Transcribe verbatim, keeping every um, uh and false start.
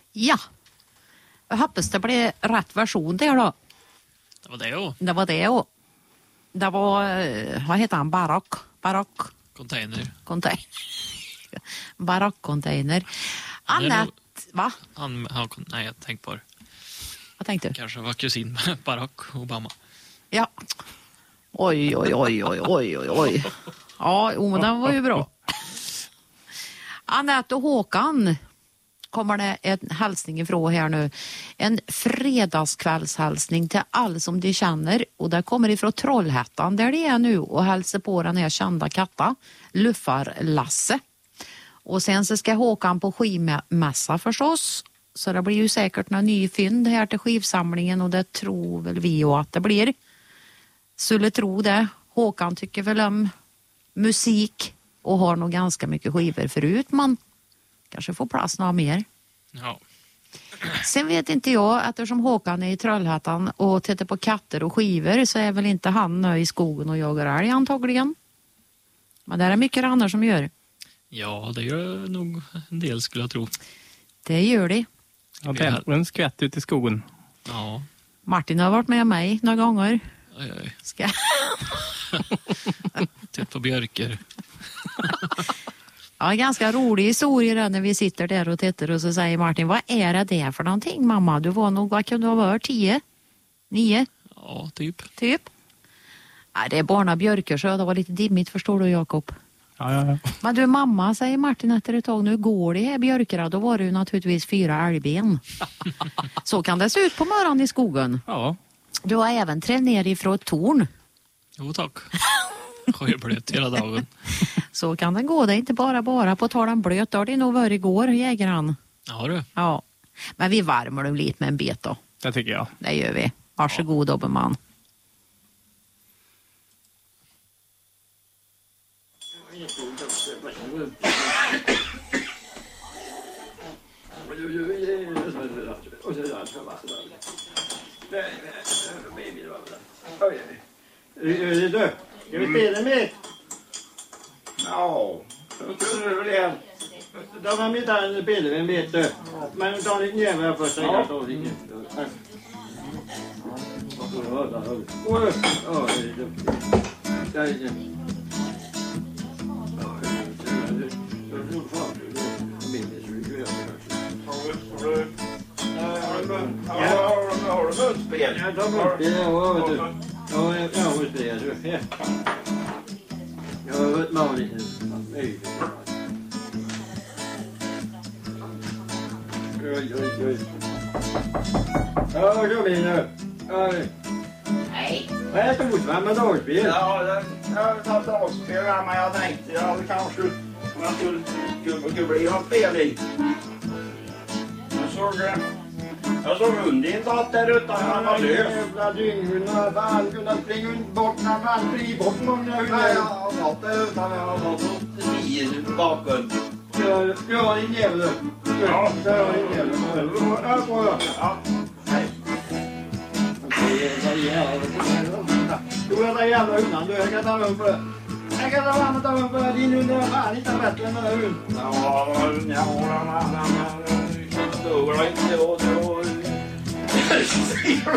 Ja. Jag hoppas det blir rätt version där då. Det var det ju. Det var det ju. Det var, vad heter han? Barack. Barack. Container. Container. Barack-container. Annette, va? Han, han, nej, jag tänkte på det. Vad tänkte du? Kanske var kusin med Barack Obama. Ja. Oj, oj, oj, oj, oj, oj, oj. Ja, jo, men den var ju bra. Annette och Håkan kommer det en hälsning ifrån här nu. En fredagskvällshälsning till alla som de känner. Och det kommer ifrån Trollhättan där det är nu och hälsar på den här kända katta, Luffar Lasse. Och sen så ska Håkan på skivmässa förstås. Så det blir ju säkert några ny fynd här till skivsamlingen och det tror väl vi ju att det blir. Skulle tro det. Håkan tycker väl om musik och har nog ganska mycket skivor förut, men kanske får plats några mer. Ja. Sen vet inte jag, eftersom Håkan är i Trollhättan och tittar på katter och skivor så är väl inte han nöjd i skogen och jagar älg antagligen. Men det är mycket andra som gör. Ja, det gör nog en del skulle jag tro. Det gör det. Ja, det är en skvätt ut i skogen. Ja. Martin har varit med mig några gånger. Oj, oj. Ska... Titt på björker. Ja, ganska rolig historia där när vi sitter där och tittar och så säger Martin, vad är det där för någonting mamma? Du var nog, vad kunde du ha varit? Tio? Nio? Ja, typ. Typ. Ja, det är barna björker så det var lite dimmigt, förstår du Jakob? Ja, ja, ja. Men du mamma, säger Martin efter ett tag, nu går det här björkarna, då var det ju naturligtvis fyra älgben. Så kan det se ut på morgonen i skogen. Ja. Du har även trätt ner ifrån ett torn. Jo, tack. Har jag blöt hela dagen. Så kan den gå, det är inte bara bara på tal om blöt, då har det nog varit igår, jägaren. Ja, du. Ja, men vi värmer dem lite med en bet då. Det tycker jag. Det gör vi. Varsågod, ja. Dobermann. Du, ska vi spela med? Ja, då skulle du väl igen. Då var mitt här spela med vet du. Men ta lite jävla först. Ja. Oj, oj, det är duktigt. Har du munspel? Ja, de munspel, ja, vet du. Ja, jag har munspel, du. Jag har hört med lite möjligt. Oj, oj, oj. Ja, så blir det nu. Nej. Vad är det mot med dagspel? Ja, jag har tagit dagspel här, men jag tänkte jag hade kanske om jag skulle, skulle, skulle bli någon spelning. Jag såg, jag såg Undin satt där utan han var lös. Jävla dynghundar, han kunde springa bort när han springer bort många hundar. Nej, jag har satt där utan jag har satt tio bakgrund. Ja, din jävla. Ja, det var din jävla. Ja, får jag. Ja, hej. Du är den jävla hundan, du. Jag kan ta rum på det. Jag kan ta rum ta rum på det. Din hund är fan inte bättre än den där hund. Ja, men jag har den här. Men stod inte och då... Ser